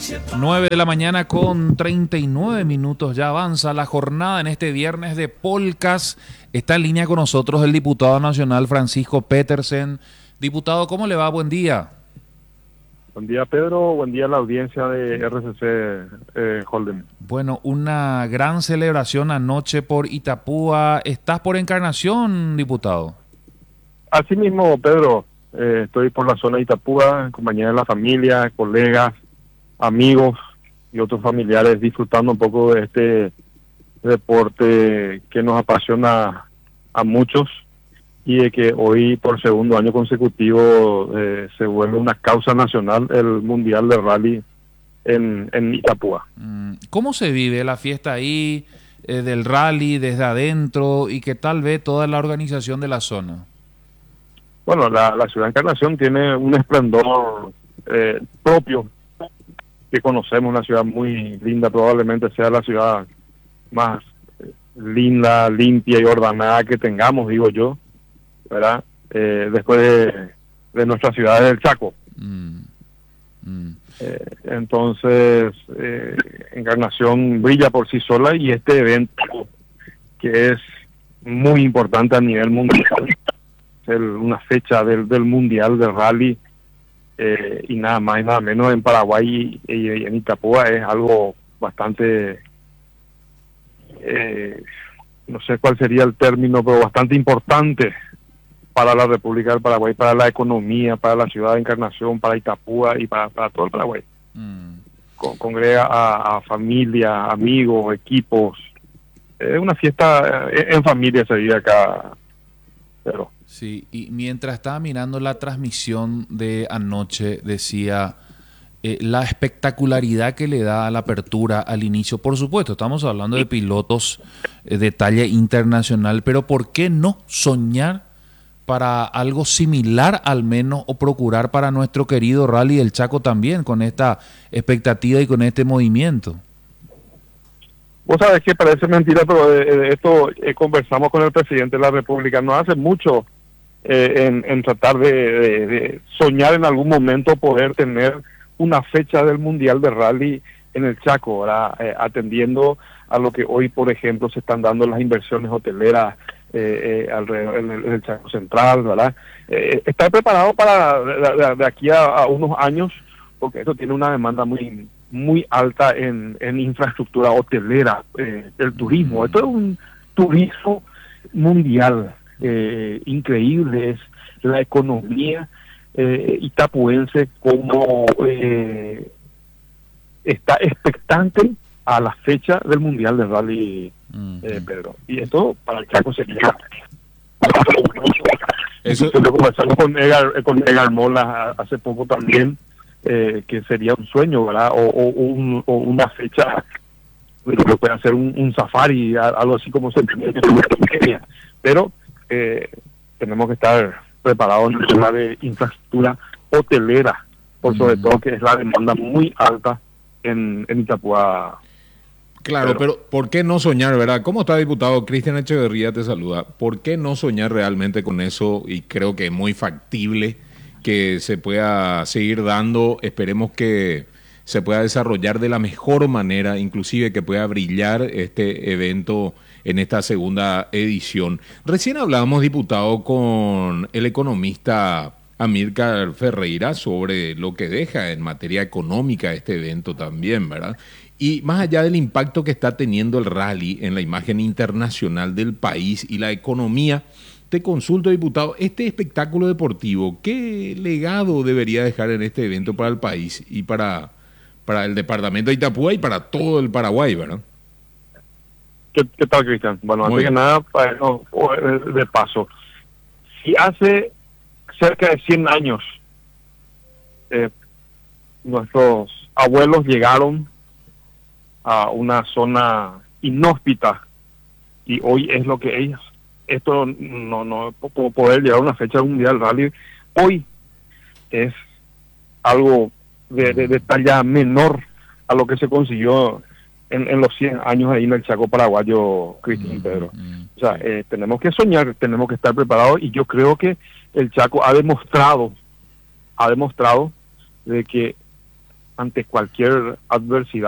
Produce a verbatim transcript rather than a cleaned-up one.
nueve de la mañana con treinta y nueve minutos. Ya avanza la jornada en este viernes de Polcas. Está en línea con nosotros el diputado nacional Francisco Petersen. Diputado, ¿cómo le va? Buen día. Buen día, Pedro. Buen día a la audiencia de R C C eh, Holden. Bueno, una gran celebración anoche por Itapúa. ¿Estás por Encarnación, diputado? Así mismo, Pedro. Eh, estoy por la zona de Itapúa, en compañía de la familia, colegas, amigos y otros familiares, disfrutando un poco de este deporte que nos apasiona a muchos y de que hoy por segundo año consecutivo eh, se vuelve una causa nacional el Mundial de Rally en, en Itapúa. ¿Cómo se vive la fiesta ahí eh, del rally desde adentro y qué tal ve toda la organización de la zona? Bueno, la, la ciudad de Encarnación tiene un esplendor eh, propio que conocemos, una ciudad muy linda, probablemente sea la ciudad más eh, linda, limpia y ordenada que tengamos, digo yo, ¿verdad? Eh, después de, de nuestra ciudad del Chaco. Mm. Mm. Eh, entonces, eh, Encarnación brilla por sí sola y este evento que es muy importante a nivel mundial, el, una fecha del, del Mundial de Rally, eh, y nada más y nada menos en Paraguay y, y en Itapúa es algo bastante, eh, no sé cuál sería el término, pero bastante importante para la República del Paraguay, para la economía, para la ciudad de Encarnación, para Itapúa y para, para todo el Paraguay. Mm. Con, congrega a, a familia, amigos, equipos. Es una fiesta en, en familia se vive acá, pero... Sí, y mientras estaba mirando la transmisión de anoche, decía eh, la espectacularidad que le da a la apertura al inicio. Por supuesto, estamos hablando de pilotos eh, de talla internacional, pero ¿por qué no soñar para algo similar al menos o procurar para nuestro querido Rally del Chaco también con esta expectativa y con este movimiento? Vos sabés que parece mentira, pero de, de esto eh, conversamos con el presidente de la República no hace mucho eh, en, en tratar de, de, de soñar en algún momento poder tener una fecha del Mundial de Rally en el Chaco, ¿verdad? Eh, atendiendo a lo que hoy, por ejemplo, se están dando las inversiones hoteleras eh, eh, alrededor en el, en el Chaco Central, ¿verdad? Eh, estar preparado para de, de, de aquí a, a unos años, porque eso tiene una demanda muy muy alta en, en infraestructura hotelera, eh, el turismo. Esto es un turismo mundial, eh, increíble, es la economía eh, itapuense como eh, está expectante a la fecha del Mundial de Rally, eh, Pedro. Y esto para el Chaco sería... Eso lo conversamos con Edgar, con Edgar Mola hace poco también, Eh, que sería un sueño, ¿verdad? O, o, un, o una fecha, bueno, que puede hacer un, un safari, algo así como se entiende, pero eh, tenemos que estar preparados en el tema de infraestructura hotelera, por sobre mm. todo que es la demanda muy alta en, en Itapúa. Claro, pero, pero ¿por qué no soñar, verdad? ¿Cómo está, diputado? Cristian Echeverría te saluda. ¿Por qué no soñar realmente con eso? Y creo que es muy factible que se pueda seguir dando. Esperemos que se pueda desarrollar de la mejor manera, inclusive que pueda brillar este evento en esta segunda edición. Recién hablábamos, diputado, con el economista Amílcar Ferreira sobre lo que deja en materia económica este evento también, ¿verdad? Y más allá del impacto que está teniendo el rally en la imagen internacional del país y la economía, te consulto, diputado, este espectáculo deportivo, ¿qué legado debería dejar en este evento para el país y para, para el departamento de Itapúa y para todo el Paraguay, verdad? ¿Qué, qué tal, Cristian? Bueno, antes que nada, bueno, de paso, si hace cerca de cien años eh, nuestros abuelos llegaron a una zona inhóspita y hoy es lo que ellos, esto no no poder llegar a una fecha mundial rally hoy es algo de, de, de talla menor a lo que se consiguió en, en los cien años ahí en el Chaco paraguayo, Cristian y Pedro. O sea, eh, tenemos que soñar, tenemos que estar preparados y yo creo que el Chaco ha demostrado, ha demostrado de que ante cualquier adversidad.